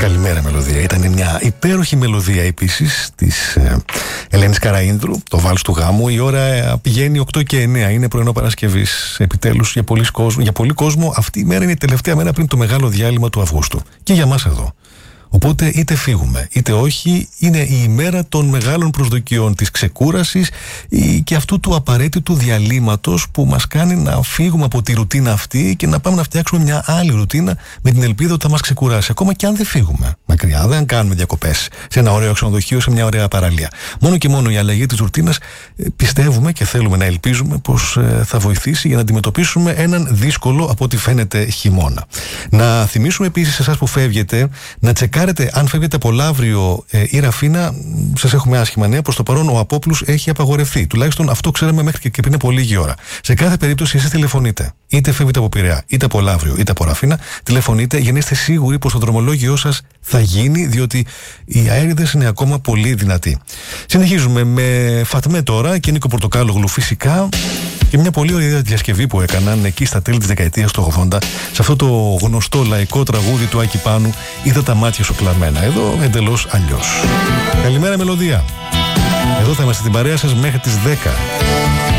Καλημέρα μελωδία. Ήταν μια υπέροχη μελωδία επίσης της Ελένης Καραΐνδρου, το βάλς του γάμου. Η ώρα πηγαίνει 8 και 9, είναι πρωινό Παρασκευής. Επιτέλους για πολλοί κόσμο αυτή η μέρα είναι η τελευταία μέρα πριν το μεγάλο διάλειμμα του Αυγούστου. Και για μας εδώ. Οπότε είτε φύγουμε είτε όχι, είναι η ημέρα των μεγάλων προσδοκιών, της ξεκούρασης και αυτού του απαραίτητου διαλύματος που μας κάνει να φύγουμε από τη ρουτίνα αυτή και να πάμε να φτιάξουμε μια άλλη ρουτίνα με την ελπίδα ότι θα μας ξεκουράσει. Ακόμα και αν δεν φύγουμε μακριά, δεν κάνουμε διακοπές σε ένα ωραίο ξενοδοχείο, σε μια ωραία παραλία. Μόνο και μόνο η αλλαγή της ρουτίνας πιστεύουμε και θέλουμε να ελπίζουμε πως θα βοηθήσει για να αντιμετωπίσουμε έναν δύσκολο από ό,τι φαίνεται χειμώνα. Να θυμίσουμε επίσης σε εσάς που φεύγετε να τσεκάρετε αν φεύγετε από Λαύριο ή Ραφίνα, σας έχουμε άσχημα νέα. Προς το παρόν ο απόπλους έχει απαγορευτεί. Τουλάχιστον αυτό ξέραμε μέχρι και πριν από λίγη ώρα. Σε κάθε περίπτωση, εσείς τηλεφωνείτε. Είτε φεύγετε από Πειραιά, είτε από Λαύριο, είτε από Ραφίνα, τηλεφωνείτε για να είστε σίγουροι πως το δρομολόγιό σας θα γίνει, διότι οι αέριδες είναι ακόμα πολύ δυνατοί. Συνεχίζουμε με Φατμέ τώρα και Νίκο Πορτοκάλογλου φυσικά. Και μια πολύ ωραία διασκευή που έκαναν εκεί στα τέλη της δεκαετίας του 80, σε αυτό το γνωστό λαϊκό τραγούδι του Άκη Πάνου, «Είδα τα μάτια σου κλαμμένα». Εδώ εντελώς αλλιώς. Καλημέρα μελωδία. Εδώ θα είμαστε την παρέα σας μέχρι τις 10.